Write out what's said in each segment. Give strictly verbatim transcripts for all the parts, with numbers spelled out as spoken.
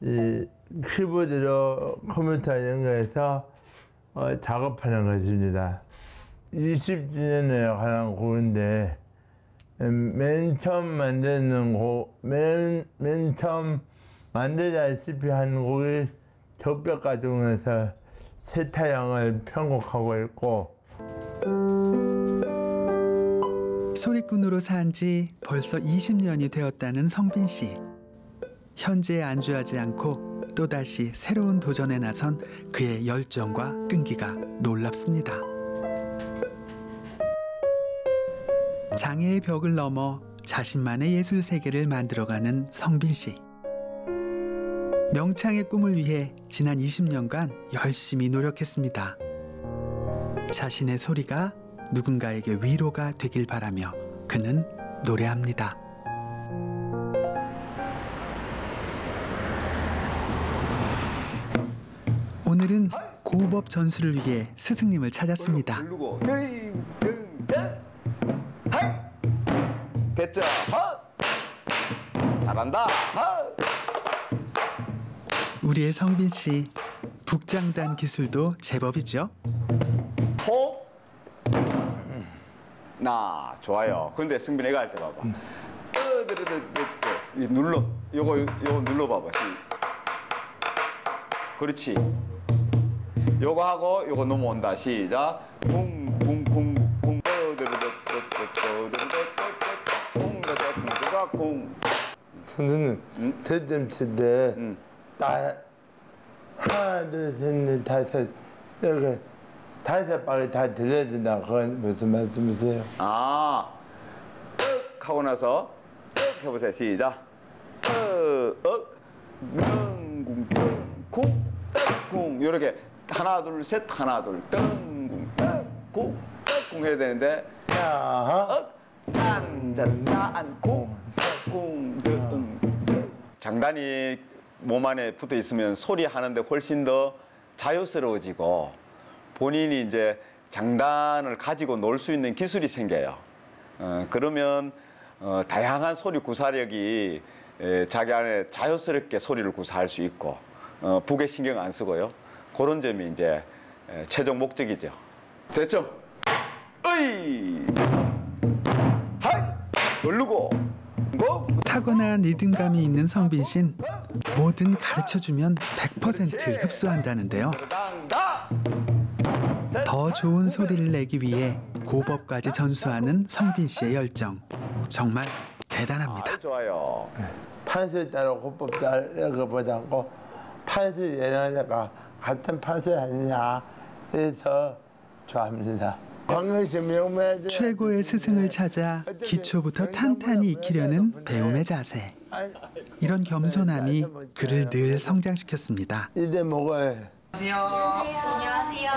이 키보드로 컴퓨터 연결해서 어, 작업하는 것입니다. 이십 주년에 관한 곡인데 맨 처음 만드는 곡, 맨, 맨 처음 만들다시피 한 곡이 적벽가족에서 세타령을 편곡하고 있고 소리꾼으로 산 지 벌써 이십 년이 되었다는 성빈 씨. 현재에 안주하지 않고 또다시 새로운 도전에 나선 그의 열정과 끈기가 놀랍습니다. 장애의 벽을 넘어 자신만의 예술 세계를 만들어가는 성빈 씨. 명창의 꿈을 위해 지난 이십 년간 열심히 노력했습니다. 자신의 소리가 누군가에게 위로가 되길 바라며 그는 노래합니다. 오늘은 고법 전수를 위해 스승님을 찾았습니다. 됐죠? 잘한다. 우리의 성빈 씨, 북장단 기술도 제법이죠. 호. 나 좋아요. 근데 승빈 애가 할 때 봐봐. 이 눌러. 요거 요거 눌러 봐봐. 그렇지. 요거 하고 요거 넘어온다. 시작. 쿵쿵쿵쿵. 쿵. 선생님, 응? 대점 칠때 응. 딱 하나, 둘, 셋, 넷, 다섯 이렇게 다섯 방에 다 들려야 된다. 그건 무슨 말씀이세요? 아, 윽 하고 나서 윽 해보세요. 시작. 윽, 윽, 뜬궁, 뜬궁, 뜬궁. 이렇게 하나, 둘, 셋, 하나, 둘, 뜬궁, 뜬궁, 뜬궁 해야 되는데 야, 윽, 짠, 짠, 짠, 궁, 궁, 뜬. 장단이 몸 안에 붙어 있으면 소리 하는데 훨씬 더 자유스러워지고 본인이 이제 장단을 가지고 놀 수 있는 기술이 생겨요. 어, 그러면 어, 다양한 소리 구사력이 에, 자기 안에 자유스럽게 소리를 구사할 수 있고 어, 북에 신경 안 쓰고요. 그런 점이 이제 에, 최종 목적이죠. 됐죠? 어이, 하이, 누르고, 고. 타고난 리듬감이 있는 성빈 씨는 뭐든 가르쳐주면 백 퍼센트 흡수한다는데요. 더 좋은 소리를 내기 위해 고법까지 전수하는 성빈 씨의 열정 정말 대단합니다. 아, 좋아요. 판소리 따로 고법 따로 이렇게 보지 않고 판소리 예나니까 같은 판소리 아니냐 해서 좋아합니다. 최고의 스승을 찾아 기초부터 탄탄히 익히려는 배움의 자세. 이런 겸손함이 그를 늘 성장시켰습니다. 이제 먹어요. 안녕하세요.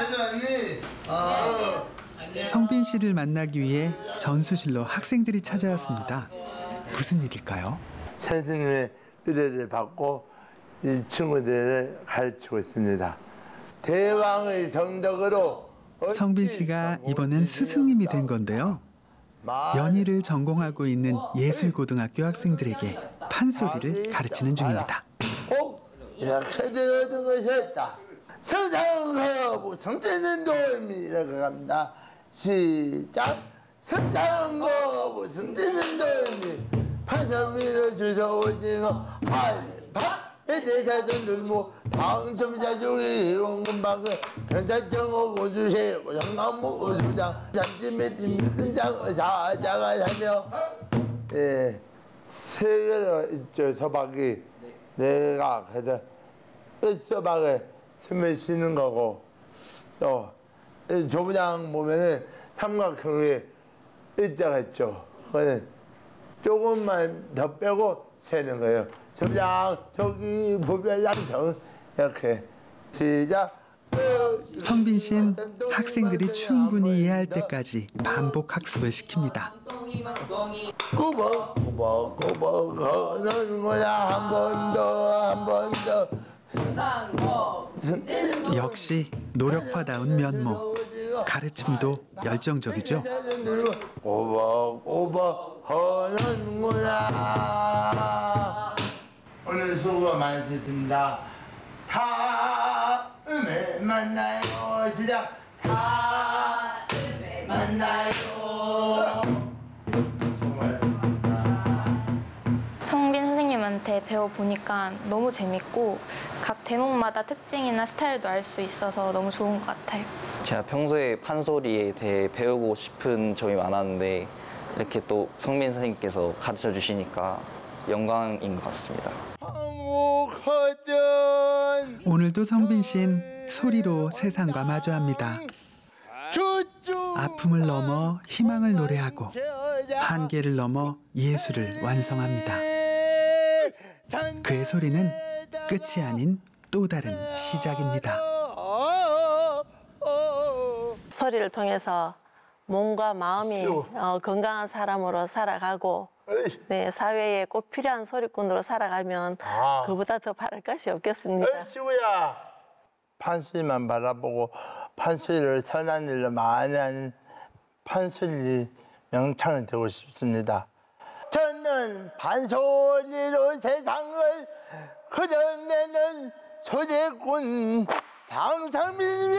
성빈 씨를 만나기 위해 전수실로 학생들이 찾아왔습니다. 무슨 일일까요? 선생님의 의뢰를 받고 이 친구들을 가르치고 있습니다. 대왕의 정덕으로 성빈 씨가 이번엔 스승님이 된 건데요. 연희를 전공하고 있는 예술고등학교 학생들에게 판소리를 가르치는 중입니다. 꼭 이렇게 되어든 것이었다. 성장하고 성되는 도움이 이렇게 갑니다. 시작. 성장하고 성되는 도움이 판소리로 주워오지는 알파 대사전 들모 방첨자중이 원금방금 변자정어 고수세 고정나무 고수장 잠시매 팀근장 사자가 하며 예 세계로 있죠. 서박이 내가 그래서 끝서박에 숨을 쉬는 거고 또 조부장 보면은 삼각형의 일자가 있죠. 그거는 조금만 더 빼고 세는 거예요. 조부장 저기 보별남정 이렇게 시작. 성빈 씨는 학생들이 충분히 이해할 때까지 반복 학습을 시킵니다. 꾸벅꾸벅 꾸벅 거는 거야 한 번 더 한 번 더. 역시 노력파다운 면모. 가르침도 열정적이죠. 꾸벅꾸벅 거는 거야. 오늘 수고 많으셨습니다. 다음에 만나요. 시작. 다음에 만나요. 수고 많으셨습니다. 성빈 선생님한테 배워보니까 너무 재밌고 각 대목마다 특징이나 스타일도 알 수 있어서 너무 좋은 것 같아요. 제가 평소에 판소리에 대해 배우고 싶은 점이 많았는데 이렇게 또 성빈 선생님께서 가르쳐 주시니까 영광인 것 같습니다. 화목하던 오늘도 성빈 씨는 소리로 세상과 마주합니다. 아픔을 넘어 희망을 노래하고 한계를 넘어 예술을 완성합니다. 그의 소리는 끝이 아닌 또 다른 시작입니다. 소리를 통해서 몸과 마음이 어, 건강한 사람으로 살아가고 네, 사회에 꼭 필요한 소리꾼으로 살아가면 아. 그보다 더 바랄 것이 없겠습니다. 시우야. 판소리만 바라보고 판소리를 선한 일로 많이 하는 판소리 명창이 되고 싶습니다. 저는 판소리로 세상을 흐려내는 소재꾼 장성민